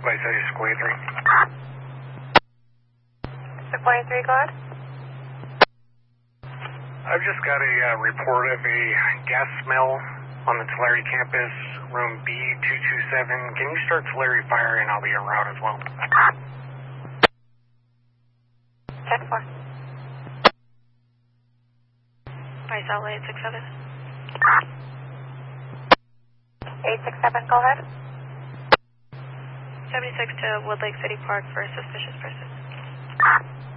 Vice City, 643. 643, go ahead. I've just got a report of a gas smell on the Tulare campus, room B227. Can you start Tulare Fire and I'll be en route as well? 10-4. Vice LA 867. 867, go ahead. 76 to Woodlake City Park for a suspicious person.